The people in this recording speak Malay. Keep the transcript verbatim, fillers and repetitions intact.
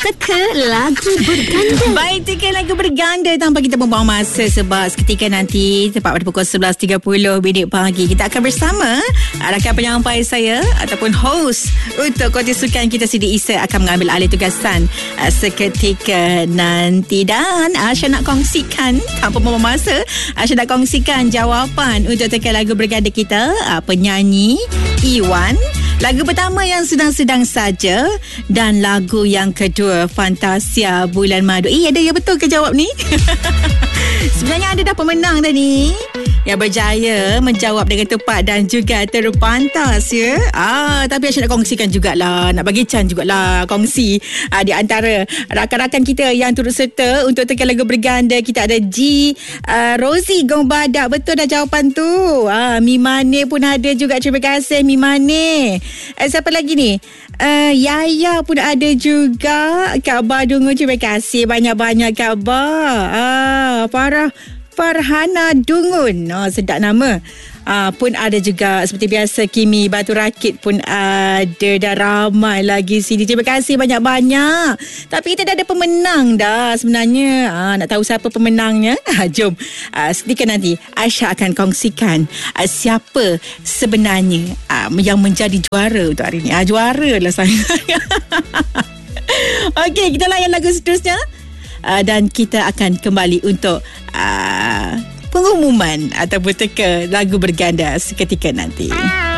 teka lagu berganda. Baik, teka lagu berganda tanpa kita membuang masa, sebab seketika nanti tepat pada pukul sebelas tiga puluh minit pagi kita akan bersama rakan penyampai saya ataupun host untuk konti sukan kita, Siti Isa, akan mengambil alih tugasan uh, seketika nanti. Dan Aisyah nak kongsikan tanpa membuang masa, Aisyah nak kongsikan jawapan untuk teka lagu berganda kita, uh, penyanyi Iwan. Lagu pertama yang sedang-sedang saja, dan lagu yang kedua Fantasia Bulan Madu. Eh, ada yang betul ke jawab ni? Sebenarnya ada dah pemenang dah ni, yang berjaya menjawab dengan tepat dan juga terpantas, ya. Ah, tapi Aisyah nak kongsikan jugalah, nak bagi can jugalah kongsi ah, di antara rakan-rakan kita yang turut serta untuk teka lagu berganda. Kita ada G uh, Rosie Gong Badak, betul dah jawapan tu. Ah, Mimane pun ada juga, terima kasih Mimane. Eh, siapa lagi ni? Uh, Yaya pun ada juga. Kak Ba Dungu, terima kasih banyak-banyak Kak Ba. Ah, Farah Farhana Dungun, oh, sedap nama. Ah, pun ada juga seperti biasa. Kimi Batu Rakit pun ada, dah ramai lagi sini. Terima kasih banyak-banyak. Tapi kita dah ada pemenang dah sebenarnya. Ah, nak tahu siapa pemenangnya? Ah, jom ah, seketika nanti Aisyah akan kongsikan ah, siapa sebenarnya ah, yang menjadi juara untuk hari ni. Ah, juara lah saya. Okey, kita layan lagu seterusnya. Uh, dan kita akan kembali untuk uh, pengumuman ataupun teka lagu berganda seketika nanti.